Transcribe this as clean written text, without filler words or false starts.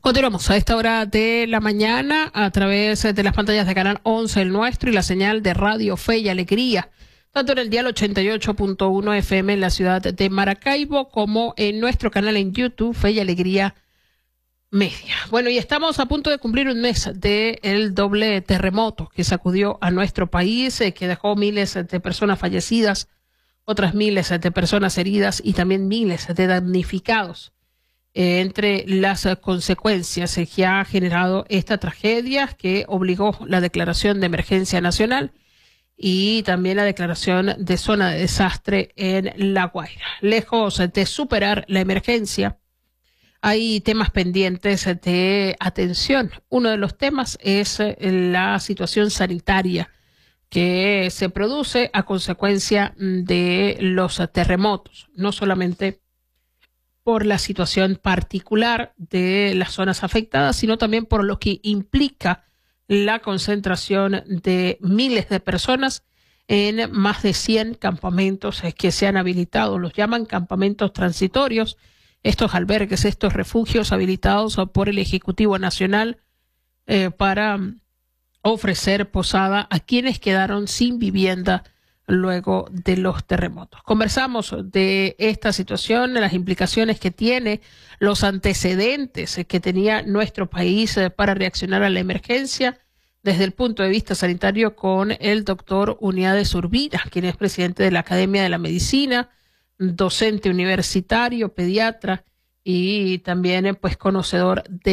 Continuamos a esta hora de la mañana a través de las pantallas de Canal 11, el nuestro, y la señal de Radio Fe y Alegría, tanto en el dial 88.1 FM en la ciudad de Maracaibo como en nuestro canal en YouTube, Fe y Alegría Media. Bueno, y estamos a punto de cumplir un mes del doble terremoto que sacudió a nuestro país, que dejó miles de personas fallecidas, otras miles de personas heridas y también miles de damnificados. Entre las consecuencias que ha generado esta tragedia, que obligó la declaración de emergencia nacional y también la declaración de zona de desastre en La Guaira. Lejos de superar la emergencia, hay temas pendientes de atención. Uno de los temas es la situación sanitaria que se produce a consecuencia de los terremotos, no solamente por la situación particular de las zonas afectadas, sino también por lo que implica la concentración de miles de personas en más de 100 campamentos que se han habilitado. Los llaman campamentos transitorios, estos albergues, estos refugios habilitados por el Ejecutivo Nacional para ofrecer posada a quienes quedaron sin vivienda luego de los terremotos. Conversamos de esta situación, de las implicaciones que tiene, los antecedentes que tenía nuestro país para reaccionar a la emergencia desde el punto de vista sanitario con el doctor Uniades Urbina, quien es presidente de la Academia de la Medicina, docente universitario, pediatra y también pues conocedor de